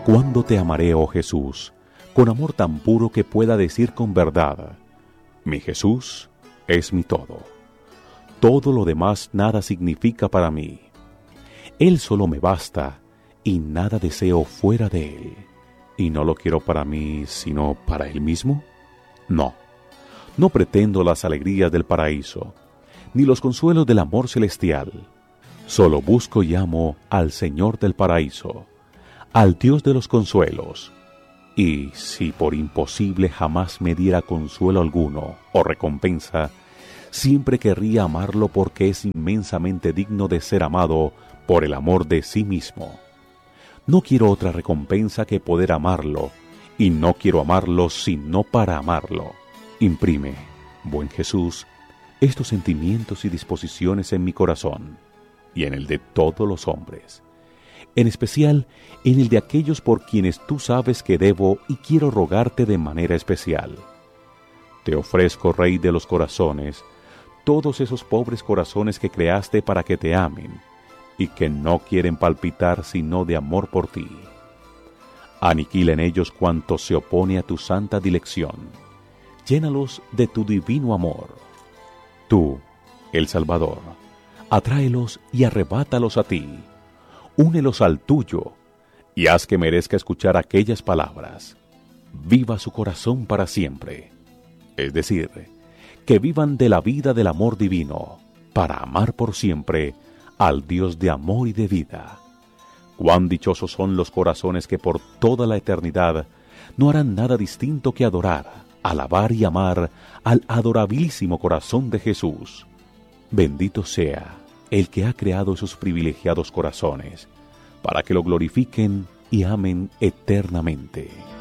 ¿Cuándo te amaré, oh Jesús, con amor tan puro que pueda decir con verdad: mi Jesús es mi todo? Todo lo demás nada significa para mí. Él solo me basta y nada deseo fuera de Él. ¿Y no lo quiero para mí, sino para Él mismo? No, no pretendo las alegrías del paraíso, ni los consuelos del amor celestial. Solo busco y amo al Señor del paraíso, al Dios de los consuelos. Y si por imposible jamás me diera consuelo alguno o recompensa, siempre querría amarlo porque es inmensamente digno de ser amado por el amor de sí mismo. No quiero otra recompensa que poder amarlo, y no quiero amarlo sino para amarlo. Imprime, buen Jesús, estos sentimientos y disposiciones en mi corazón, y en el de todos los hombres, en especial en el de aquellos por quienes tú sabes que debo y quiero rogarte de manera especial. Te ofrezco, Rey de los corazones, todos esos pobres corazones que creaste para que te amen, y que no quieren palpitar sino de amor por ti. Aniquila en ellos cuanto se opone a tu santa dilección. Llénalos de tu divino amor. Tú, el Salvador, atráelos y arrebátalos a ti. Únelos al tuyo y haz que merezca escuchar aquellas palabras: viva su corazón para siempre. Es decir, que vivan de la vida del amor divino, para amar por siempre al Dios de amor y de vida. Cuán dichosos son los corazones que por toda la eternidad no harán nada distinto que adorar, alabar y amar al adorabilísimo corazón de Jesús. Bendito sea el que ha creado esos privilegiados corazones, para que lo glorifiquen y amen eternamente.